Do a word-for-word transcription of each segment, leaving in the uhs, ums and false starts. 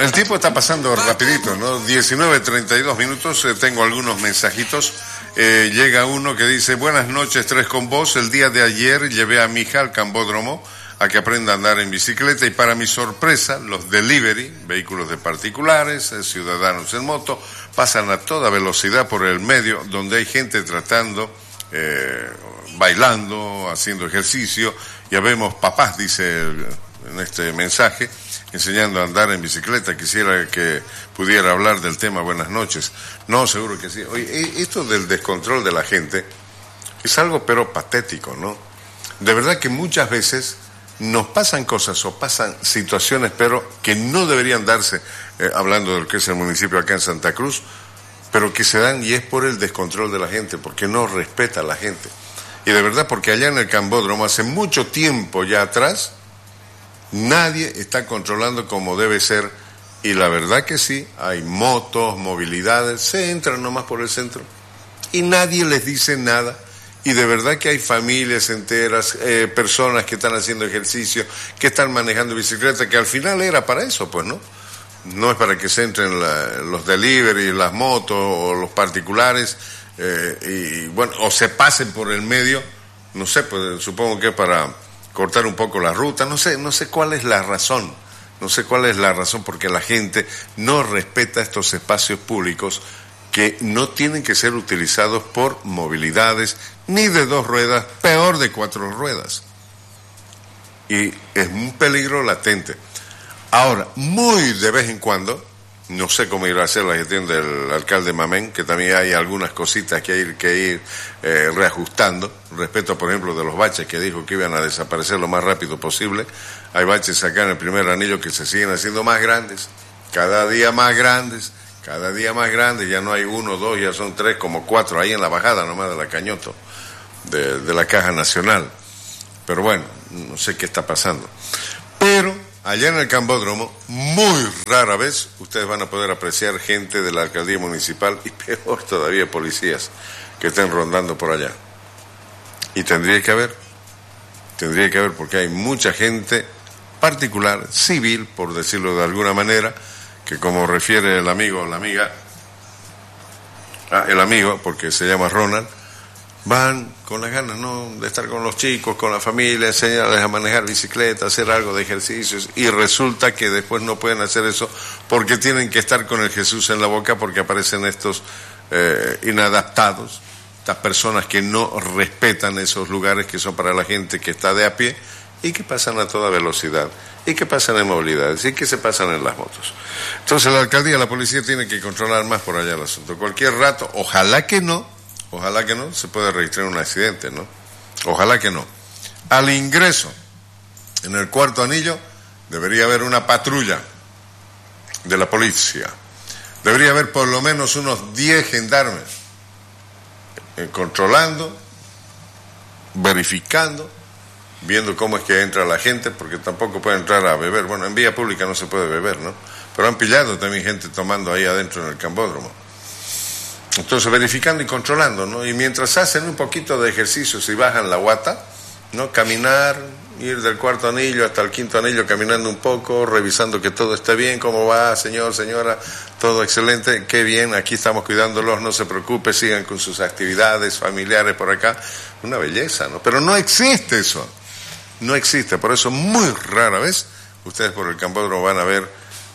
el tiempo está pasando rapidito, ¿no? diecinueve treinta y dos minutos, eh, tengo algunos mensajitos. Eh, llega uno que dice, buenas noches, Tres con Vos. El día de ayer llevé a mi hija al Cambódromo a que aprenda a andar en bicicleta y para mi sorpresa, los delivery, vehículos de particulares, eh, ciudadanos en moto, pasan a toda velocidad por el medio donde hay gente tratando, eh, bailando, haciendo ejercicio. Ya vemos papás, dice el, en este mensaje, enseñando a andar en bicicleta. Quisiera que pudiera hablar del tema. Buenas noches. No, seguro que sí. Oye, esto del descontrol de la gente es algo pero patético, ¿no? De verdad que muchas veces nos pasan cosas o pasan situaciones pero que no deberían darse, eh, hablando de lo que es el municipio acá en Santa Cruz, pero que se dan y es por el descontrol de la gente, porque no respeta a la gente. Y de verdad, porque allá en el Cambódromo, hace mucho tiempo ya atrás, nadie está controlando como debe ser, y la verdad que sí, hay motos, movilidades, se entran nomás por el centro, y nadie les dice nada. Y de verdad que hay familias enteras, eh, personas que están haciendo ejercicio, que están manejando bicicleta, que al final era para eso, pues, ¿no? No es para que se entren la, los delivery, las motos o los particulares, eh, y bueno, o se pasen por el medio, no sé, pues supongo que es para cortar un poco la ruta, no sé, no sé cuál es la razón, no sé cuál es la razón porque la gente no respeta estos espacios públicos que no tienen que ser utilizados por movilidades, ni de dos ruedas, peor de cuatro ruedas. Y es un peligro latente. Ahora, muy de vez en cuando, no sé cómo irá a ser la gestión del alcalde Mamén, que también hay algunas cositas que hay que ir eh, reajustando, respecto, por ejemplo, de los baches que dijo que iban a desaparecer lo más rápido posible. Hay baches acá en el primer anillo que se siguen haciendo más grandes, cada día más grandes, cada día más grandes, ya no hay uno, dos, ya son tres, como cuatro, ahí en la bajada nomás de la Cañoto, de, de la Caja Nacional. Pero bueno, no sé qué está pasando. Pero allá en el Cambódromo, muy rara vez, ustedes van a poder apreciar gente de la alcaldía municipal y peor todavía policías que estén rondando por allá. Y tendría que haber, tendría que haber porque hay mucha gente particular, civil, por decirlo de alguna manera, que como refiere el amigo o la amiga, ah, el amigo, porque se llama Ronald, van con las ganas, ¿no?, de estar con los chicos, con la familia, enseñarles a manejar bicicleta, hacer algo de ejercicios, y resulta que después no pueden hacer eso porque tienen que estar con el Jesús en la boca, porque aparecen estos eh, inadaptados, estas personas que no respetan esos lugares que son para la gente que está de a pie y que pasan a toda velocidad, y que pasan en movilidades, y que se pasan en las motos. Entonces la alcaldía, la policía tiene que controlar más por allá el asunto. Cualquier rato, ojalá que no, ojalá que no, se puede registrar un accidente, ¿no? Ojalá que no. Al ingreso, en el cuarto anillo, debería haber una patrulla de la policía. Debería haber por lo menos unos diez gendarmes eh, controlando, verificando, viendo cómo es que entra la gente, porque tampoco puede entrar a beber. Bueno, en vía pública no se puede beber, ¿no? Pero han pillado también gente tomando ahí adentro en el Cambódromo. Entonces, verificando y controlando, ¿no? Y mientras hacen un poquito de ejercicios y bajan la guata, ¿no? Caminar, ir del cuarto anillo hasta el quinto anillo caminando un poco, revisando que todo esté bien, cómo va, señor, señora, todo excelente, qué bien, aquí estamos cuidándolos, no se preocupe, sigan con sus actividades familiares por acá. Una belleza, ¿no? Pero no existe eso. No existe, por eso muy rara vez ustedes por el Cambódromo van a ver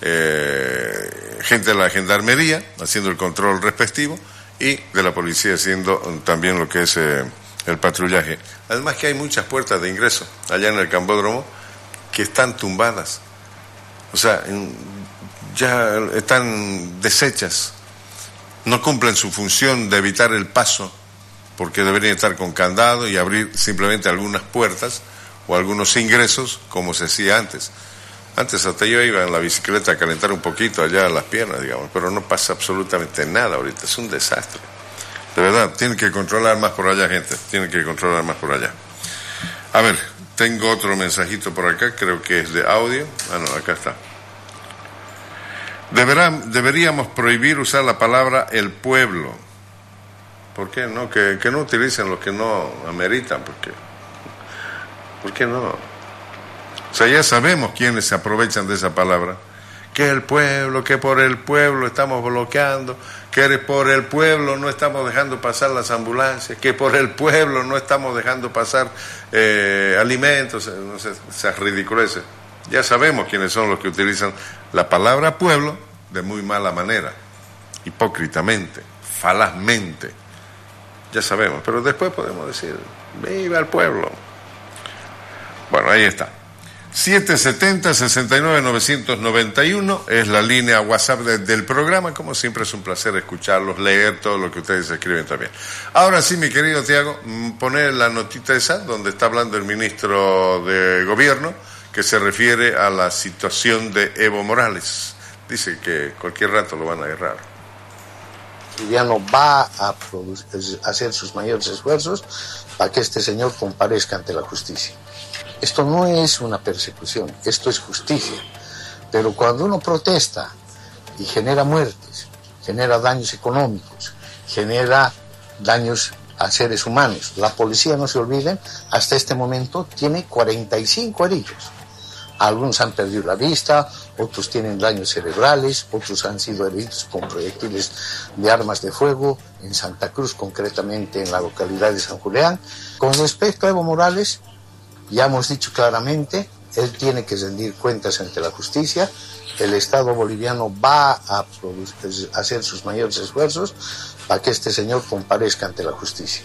eh, gente de la gendarmería haciendo el control respectivo y de la policía haciendo también lo que es eh, el patrullaje. Además que hay muchas puertas de ingreso allá en el Cambódromo que están tumbadas, o sea, en, ya están deshechas, no cumplen su función de evitar el paso, porque deberían estar con candado y abrir simplemente algunas puertas o algunos ingresos, como se hacía antes. Antes hasta yo iba en la bicicleta a calentar un poquito allá las piernas, digamos, pero no pasa absolutamente nada ahorita, es un desastre. De verdad, tienen que controlar más por allá, gente, tienen que controlar más por allá. A ver, tengo otro mensajito por acá, creo que es de audio. Ah, no, acá está. Deberá, deberíamos prohibir usar la palabra el pueblo. ¿Por qué no? Que, que no utilicen lo que no ameritan, porque... ¿Por qué no? O sea, ya sabemos quiénes se aprovechan de esa palabra, que el pueblo, que por el pueblo estamos bloqueando, que por el pueblo no estamos dejando pasar las ambulancias, que por el pueblo no estamos dejando pasar eh, alimentos, no sé, esas ridiculeces. Ya sabemos quiénes son los que utilizan la palabra pueblo de muy mala manera, hipócritamente, falazmente. Ya sabemos, pero después podemos decir, viva el pueblo. Bueno, ahí está. siete setenta, sesenta y nueve, novecientos noventa y uno es la línea WhatsApp de, del programa. Como siempre es un placer escucharlos, leer todo lo que ustedes escriben también. Ahora sí, mi querido Tiago, poner la notita esa donde está hablando el ministro de Gobierno, que se refiere a la situación de Evo Morales. Dice que cualquier rato lo van a agarrar. Boliviano va a, a hacer sus mayores esfuerzos para que este señor comparezca ante la justicia. Esto no es una persecución, esto es justicia. Pero cuando uno protesta y genera muertes, genera daños económicos, genera daños a seres humanos, la policía, no se olviden, hasta este momento tiene cuarenta y cinco heridos. Algunos han perdido la vista, otros tienen daños cerebrales, otros han sido heridos con proyectiles de armas de fuego, en Santa Cruz, concretamente en la localidad de San Julián. Con respecto a Evo Morales, ya hemos dicho claramente, él tiene que rendir cuentas ante la justicia, el Estado boliviano va a producir, hacer sus mayores esfuerzos para que este señor comparezca ante la justicia.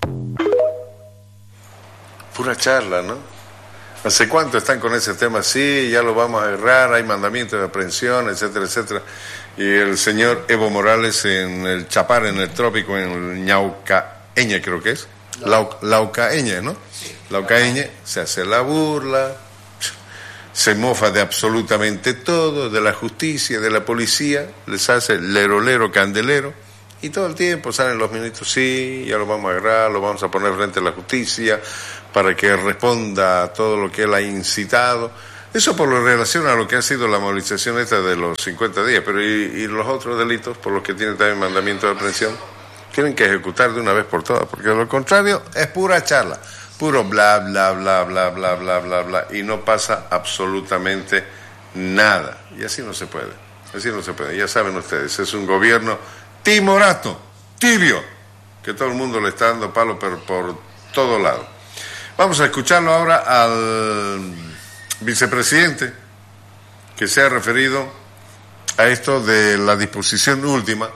Pura charla, ¿no? ¿Hace cuánto están con ese tema? Sí, ya lo vamos a agarrar, hay mandamientos de aprehensión, etcétera, etcétera. Y el señor Evo Morales en el Chapar, en el trópico, en el Ñaucaeñe, creo que es. Lau, Laucaeñe, ¿no? Laucaeñe, se hace la burla, se mofa de absolutamente todo, de la justicia, de la policía, les hace el lero, lero, candelero. Y todo el tiempo salen los ministros, sí, ya lo vamos a agarrar, lo vamos a poner frente a la justicia para que responda a todo lo que él ha incitado. Eso por lo relación a lo que ha sido la movilización esta de los cincuenta días, pero y, y los otros delitos por los que tienen también mandamiento de aprehensión, tienen que ejecutar de una vez por todas, porque de lo contrario es pura charla, puro bla, bla, bla, bla, bla, bla, bla, bla, y no pasa absolutamente nada. Y así no se puede, así no se puede. Ya saben ustedes, es un gobierno timorato, tibio, que todo el mundo le está dando palo por, por todo lado. Vamos a escucharlo ahora al vicepresidente, que se ha referido a esto de la disposición última,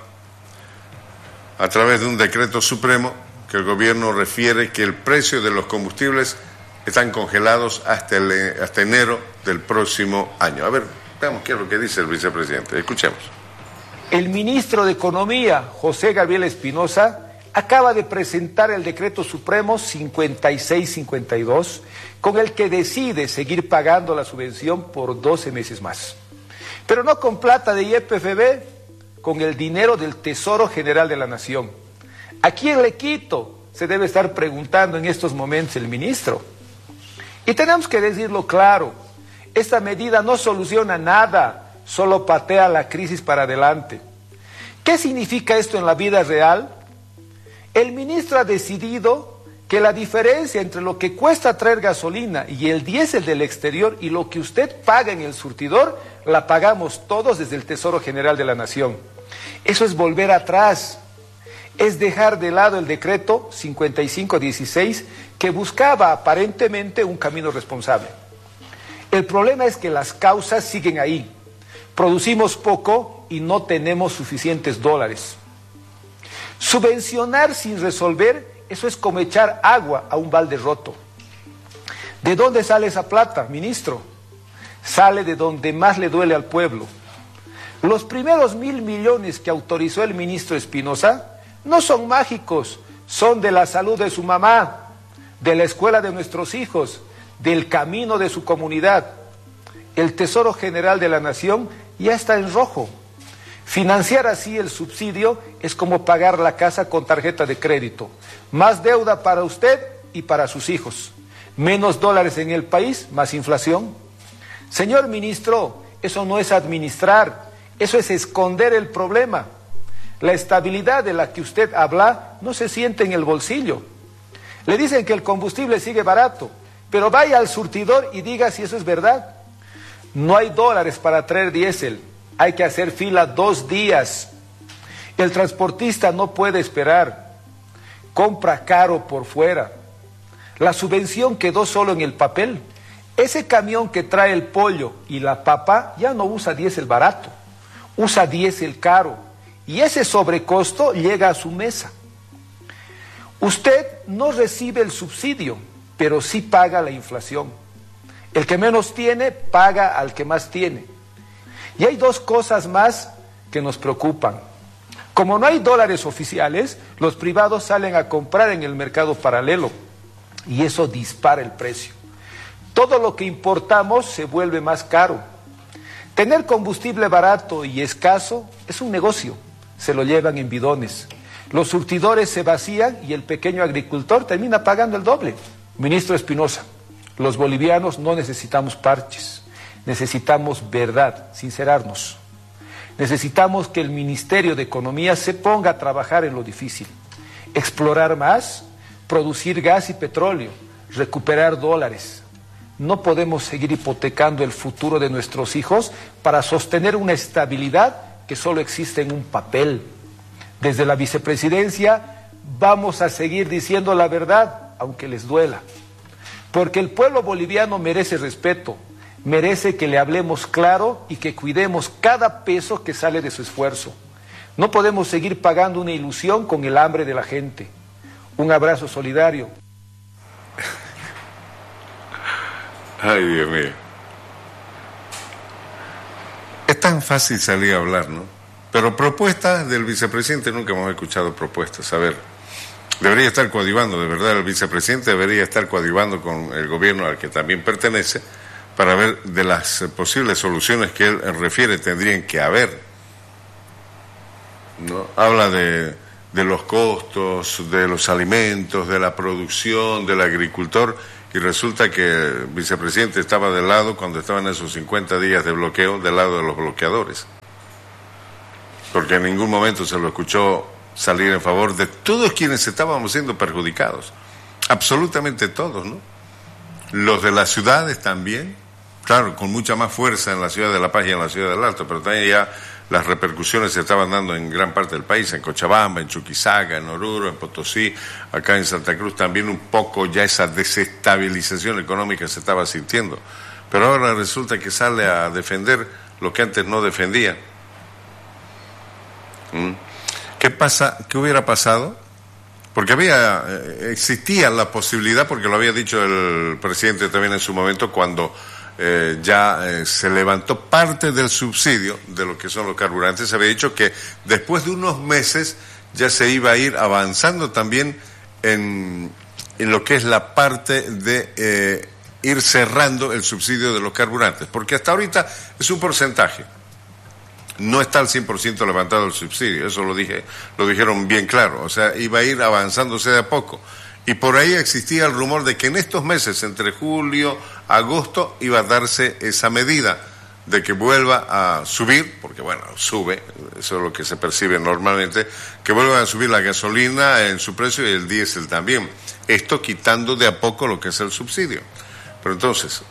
a través de un decreto supremo, que el gobierno refiere que el precio de los combustibles están congelados hasta, el, hasta enero del próximo año. A ver, veamos qué es lo que dice el vicepresidente. Escuchemos. El ministro de Economía, José Gabriel Espinosa, acaba de presentar el decreto supremo cincuenta y seis cincuenta y dos, con el que decide seguir pagando la subvención por doce meses más. Pero no con plata de Y P F B, con el dinero del Tesoro General de la Nación. ¿A quién le quito? Se debe estar preguntando en estos momentos el ministro. Y tenemos que decirlo claro, esta medida no soluciona nada, solo patea la crisis para adelante. ¿Qué significa esto en la vida real? El ministro ha decidido que la diferencia entre lo que cuesta traer gasolina y el diésel del exterior y lo que usted paga en el surtidor, la pagamos todos desde el Tesoro General de la Nación. Eso es volver atrás, es dejar de lado el decreto cincuenta y cinco dieciséis que buscaba aparentemente un camino responsable. El problema es que las causas siguen ahí. Producimos poco y no tenemos suficientes dólares. Subvencionar sin resolver, eso es como echar agua a un balde roto. ¿De dónde sale esa plata, ministro? Sale de donde más le duele al pueblo. Los primeros mil millones que autorizó el ministro Espinosa no son mágicos, son de la salud de su mamá, de la escuela de nuestros hijos, del camino de su comunidad. El Tesoro General de la Nación ya está en rojo. Financiar así el subsidio es como pagar la casa con tarjeta de crédito. Más deuda para usted y para sus hijos. Menos dólares en el país, más inflación. Señor ministro, eso no es administrar, eso es esconder el problema. La estabilidad de la que usted habla no se siente en el bolsillo. Le dicen que el combustible sigue barato, pero vaya al surtidor y diga si eso es verdad. No hay dólares para traer diésel, hay que hacer fila dos días. El transportista no puede esperar, compra caro por fuera. La subvención quedó solo en el papel. Ese camión que trae el pollo y la papa ya no usa diésel barato, usa diésel caro, y ese sobrecosto llega a su mesa. Usted no recibe el subsidio, pero sí paga la inflación. El que menos tiene, paga al que más tiene. Y hay dos cosas más que nos preocupan. Como no hay dólares oficiales, los privados salen a comprar en el mercado paralelo, y eso dispara el precio. Todo lo que importamos se vuelve más caro. Tener combustible barato y escaso es un negocio, se lo llevan en bidones. Los surtidores se vacían y el pequeño agricultor termina pagando el doble. Ministro Espinosa, los bolivianos no necesitamos parches, necesitamos verdad, sincerarnos. Necesitamos que el Ministerio de Economía se ponga a trabajar en lo difícil, explorar más, producir gas y petróleo, recuperar dólares. No podemos seguir hipotecando el futuro de nuestros hijos para sostener una estabilidad que solo existe en un papel. Desde la vicepresidencia vamos a seguir diciendo la verdad, aunque les duela. Porque el pueblo boliviano merece respeto, merece que le hablemos claro y que cuidemos cada peso que sale de su esfuerzo. No podemos seguir pagando una ilusión con el hambre de la gente. Un abrazo solidario. Ay, Dios mío. Es tan fácil salir a hablar, ¿no? Pero propuestas del vicepresidente nunca hemos escuchado propuestas. A ver, debería estar coadyuvando, de verdad, el vicepresidente debería estar coadyuvando con el gobierno al que también pertenece para ver de las posibles soluciones que él refiere tendrían que haber, ¿no? Habla de, de los costos, de los alimentos, de la producción, del agricultor, y resulta que el vicepresidente estaba del lado, cuando estaban esos cincuenta días de bloqueo, del lado de los bloqueadores. Porque en ningún momento se lo escuchó salir en favor de todos quienes estábamos siendo perjudicados. Absolutamente todos, ¿no? Los de las ciudades también, claro, con mucha más fuerza en la ciudad de La Paz y en la ciudad del Alto, pero también ya las repercusiones se estaban dando en gran parte del país, en Cochabamba, en Chuquisaca, en Oruro, en Potosí, acá en Santa Cruz también un poco ya esa desestabilización económica se estaba sintiendo. Pero ahora resulta que sale a defender lo que antes no defendía. ¿Mm? ¿Qué pasa? ¿Qué hubiera pasado? Porque había, existía la posibilidad, porque lo había dicho el presidente también en su momento, cuando Eh, ya eh, se levantó parte del subsidio de lo que son los carburantes, se había dicho que después de unos meses ya se iba a ir avanzando también en, en lo que es la parte de eh, ir cerrando el subsidio de los carburantes, porque hasta ahorita es un porcentaje, no está al cien por ciento levantado el subsidio, eso lo dije, lo dijeron bien claro, o sea, iba a ir avanzándose de a poco. Y por ahí existía el rumor de que en estos meses, entre julio, agosto, iba a darse esa medida de que vuelva a subir, porque bueno, sube, eso es lo que se percibe normalmente, que vuelva a subir la gasolina en su precio y el diésel también. Esto quitando de a poco lo que es el subsidio. Pero entonces,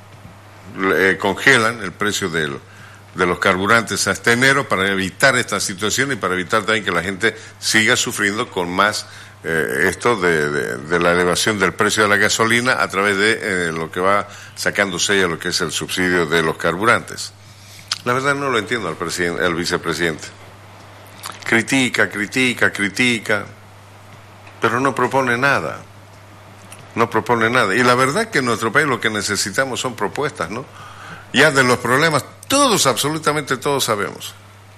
eh, congelan el precio del, de los carburantes hasta enero para evitar esta situación y para evitar también que la gente siga sufriendo con más Eh, esto de, de, de la elevación del precio de la gasolina a través de eh, lo que va sacándose a lo que es el subsidio de los carburantes. La verdad no lo entiendo al presidente, al vicepresidente. Critica, critica, critica, pero no propone nada. No propone nada. Y la verdad que en nuestro país lo que necesitamos son propuestas, ¿no? Ya de los problemas, todos, absolutamente todos sabemos.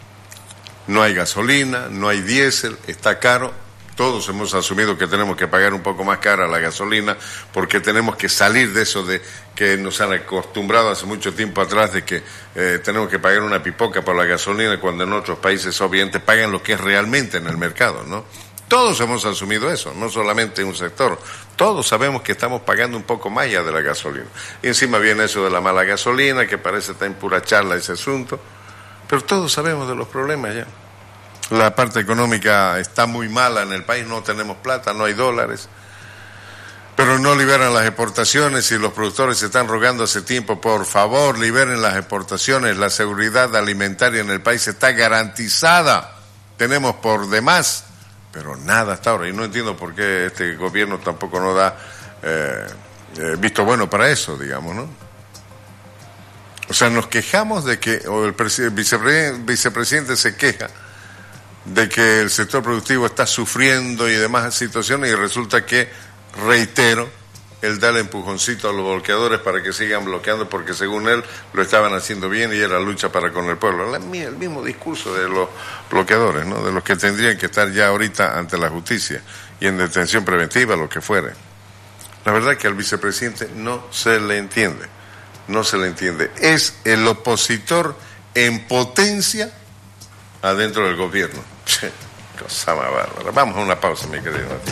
No hay gasolina, no hay diésel, está caro. Todos hemos asumido que tenemos que pagar un poco más cara la gasolina porque tenemos que salir de eso de que nos han acostumbrado hace mucho tiempo atrás de que eh, tenemos que pagar una pipoca por la gasolina cuando en otros países obviamente pagan lo que es realmente en el mercado, ¿no? Todos hemos asumido eso, no solamente un sector. Todos sabemos que estamos pagando un poco más ya de la gasolina. Y encima viene eso de la mala gasolina, que parece estar en pura charla ese asunto. Pero todos sabemos de los problemas ya. La parte económica está muy mala en el país, no tenemos plata, no hay dólares. pero no liberan las exportaciones y los productores se están rogando hace tiempo, por favor, liberen las exportaciones, la seguridad alimentaria en el país está garantizada, tenemos por demás, pero nada hasta ahora, y no entiendo por qué este gobierno tampoco nos da eh, eh, visto bueno para eso, digamos, ¿no? O sea, nos quejamos de que, o el vicepre, vicepresidente se queja de que el sector productivo está sufriendo y demás situaciones, y resulta que, reitero, él da el empujoncito a los bloqueadores para que sigan bloqueando, porque según él lo estaban haciendo bien y era lucha para con el pueblo. La, el mismo discurso de los bloqueadores, ¿no? De los que tendrían que estar ya ahorita ante la justicia y en detención preventiva, lo que fuere. La verdad es que al vicepresidente no se le entiende, no se le entiende. Es el opositor en potencia adentro del gobierno. Cosa más bárbara. Vamos a una pausa, mi querido Matías.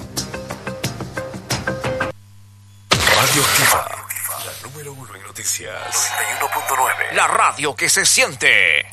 Radio Activa, la número uno en noticias. noventa y uno punto nueve. La radio que se siente.